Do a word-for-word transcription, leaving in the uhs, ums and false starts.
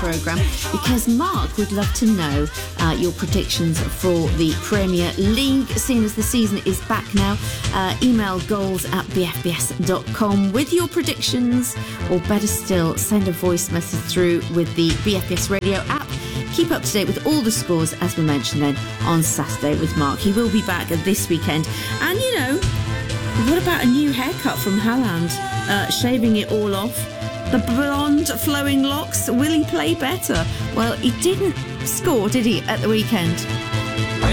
programme because Mark would love to know uh, your predictions for the Premier League, seeing as the season is back now. Uh, email goals at b f b s dot com with your predictions, or better still, send a voice message through with the B F B S Radio app. Keep up to date with all the scores, as we mentioned then, on Saturday with Mark. He will be back this weekend. And, you know, what about a new haircut from Haaland? Uh, shaving it all off. The blonde flowing locks. Will he play better? Well, he didn't score, did he, at the weekend?